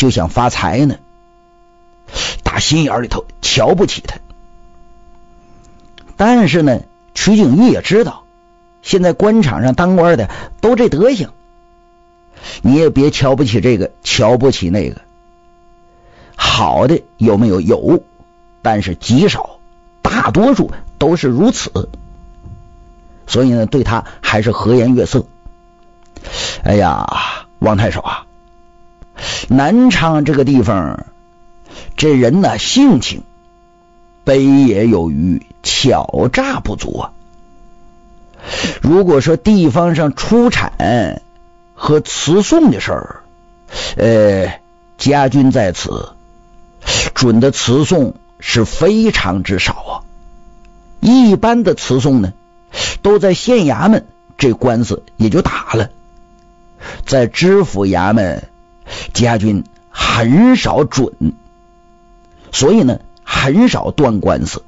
就想发财呢，打心眼里头瞧不起他。但是呢，曲景玉也知道，现在官场上当官的都这德行，你也别瞧不起这个，瞧不起那个。好的有没有？有，但是极少，大多数都是如此。所以呢，对他还是和颜悦色。哎呀，王太守啊，南昌这个地方，这人呢性情悲也有余，巧诈不足啊。如果说地方上出产和辞送的事儿，家军在此，准的辞送是非常之少啊。一般的辞送呢，都在县衙门，这官司也就打了。在知府衙门，家军很少准，所以呢，很少断官司。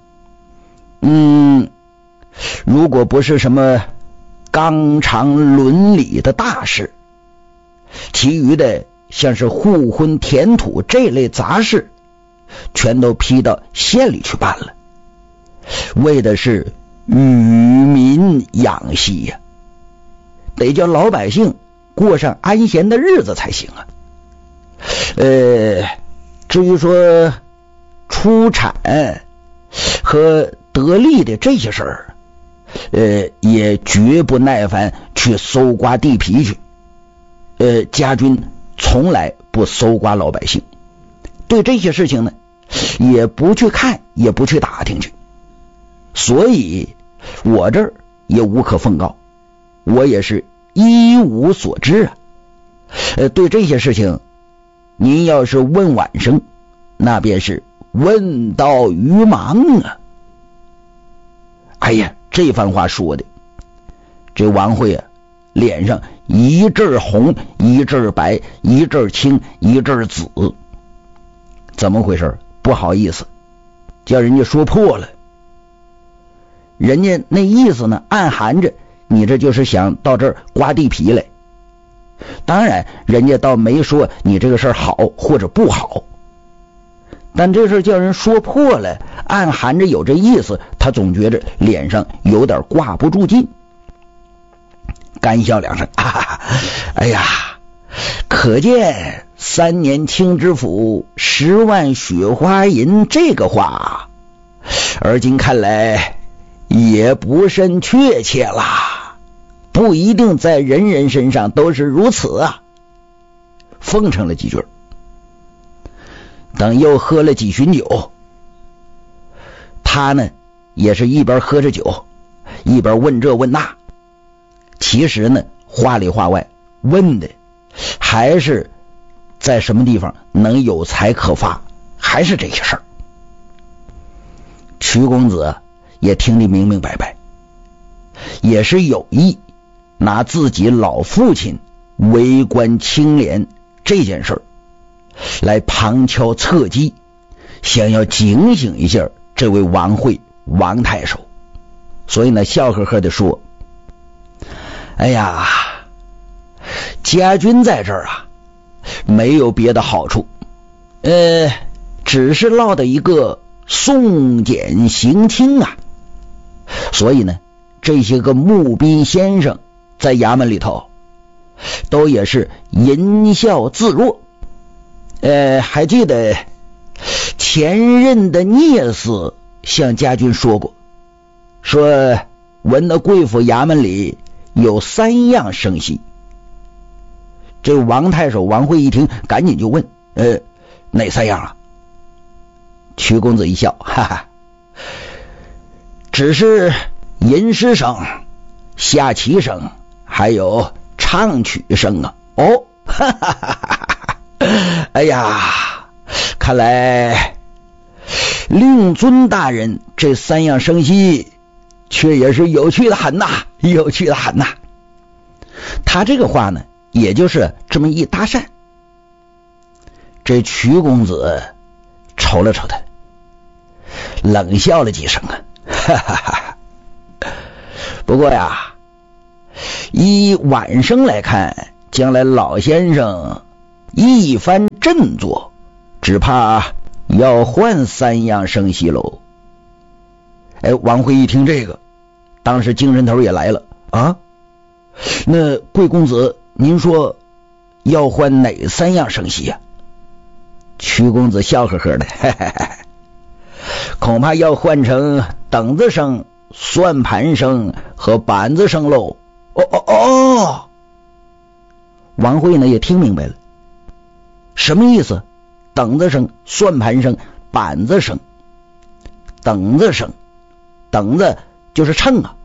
如果不是什么纲常伦理的大事，其余的像是户婚田土这类杂事，全都批到县里去办了，为的是与民养息呀，得叫老百姓过上安闲的日子才行啊。至于说出产和得利的这些事儿，也绝不耐烦去搜刮地皮去。家军从来不搜刮老百姓，对这些事情呢，也不去看，也不去打听去。所以我这儿也无可奉告，我也是一无所知啊。对这些事情，您要是问晚生，那便是问道于盲啊。哎呀，这番话说的，这王慧啊，脸上一阵红，一阵白，一阵青，一阵紫。怎么回事？不好意思，叫人家说破了。人家那意思呢，暗含着你这就是想到这儿刮地皮来。当然人家倒没说你这个事儿好或者不好，但这事叫人说破了，暗含着有这意思，他总觉着脸上有点挂不住劲，干笑两声，哎呀，可见3年清知府10万雪花银这个话，而今看来也不甚确切啦，不一定在人人身上都是如此啊。奉承了几句，等又喝了几巡酒，他呢也是一边喝着酒，一边问这问那。其实呢，话里话外问的还是在什么地方能有财可发，还是这些事儿。曲公子也听得明明白白，也是有意拿自己老父亲为官清廉这件事儿来旁敲侧击，想要警醒一下这位王慧王太守。所以呢，笑呵呵地说，哎呀，家军在这儿啊，没有别的好处，只是落得一个送检刑轻啊。所以呢，这些个募兵先生在衙门里头都也是淫笑自若。还记得前任的聂司向家军说过，说闻到贵府衙门里有3样生息。这王太守王慧一听，赶紧就问，哪3样啊？曲公子一笑，哈哈，只是吟诗声、下棋声，还有唱曲声啊。哦，哈哈哈哈，哎呀，看来令尊大人这3样生息却也是有趣的很呐，有趣的很呐。他这个话呢，也就是这么一搭讪。这曲公子瞅了瞅他，冷笑了几声啊，哈哈哈。不过呀，依晚生来看，将来老先生一番这振作，只怕要换三样生息喽。王慧一听这个，当时精神头也来了啊。那贵公子，您说要换哪三样生息呀？曲公子笑呵呵的，恐怕要换成等子生、算盘生和板子生喽。王慧呢也听明白了，什么意思？等子生、算盘生、板子生。等子生，等子就是秤啊。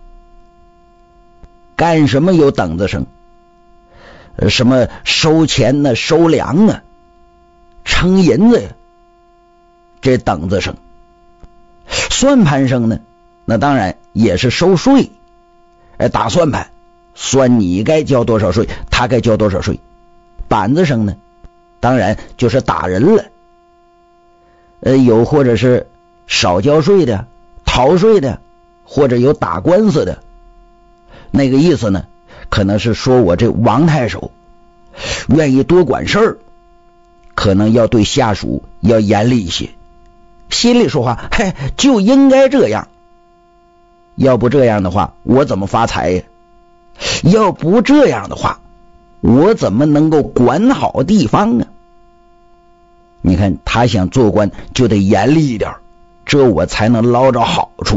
干什么有等子生？什么收钱呢、收粮啊、称银子呀，这等子生。算盘生呢，那当然也是收税，打算盘，算你该交多少税，他该交多少税。板子生呢，当然就是打人了，有或者是少交税的、逃税的，或者有打官司的。那个意思呢，可能是说我这王太守愿意多管事儿，可能要对下属要严厉一些，心里说话，就应该这样，要不这样的话我怎么发财呀？要不这样的话我怎么能够管好地方啊？你看他想做官就得严厉一点，这我才能捞着好处。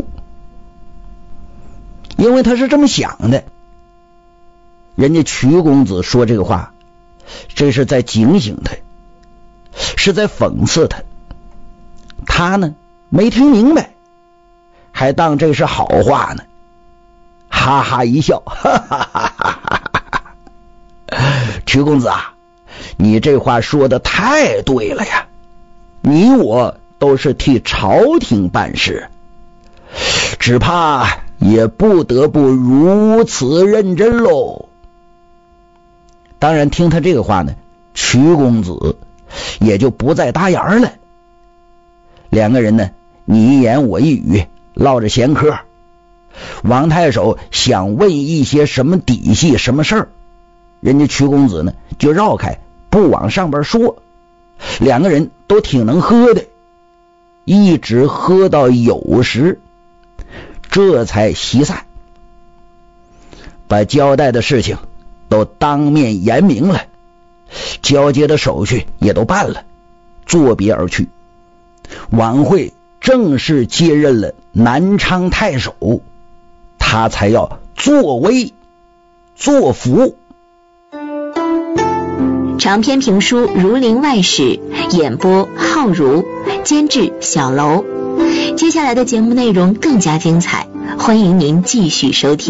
因为他是这么想的，人家曲公子说这个话，这是在警醒他，是在讽刺他。他呢没听明白，还当这是好话呢，哈哈一笑，哈哈哈哈哈。曲公子啊，你这话说的太对了呀，你我都是替朝廷办事，只怕也不得不如此认真喽。当然听他这个话呢，曲公子也就不再搭眼了。两个人呢你一言我一语，唠着闲嗑。王太守想问一些什么底细什么事儿，人家曲公子呢就绕开，不往上边说。两个人都挺能喝的，一直喝到酉时，这才席散，把交代的事情都当面言明了，交接的手续也都办了，作别而去。晚会正式接任了南昌太守，他才要作威作福。 长篇评书《儒林外史》，演播浩如，监制小楼。接下来的节目内容更加精彩，欢迎您继续收听。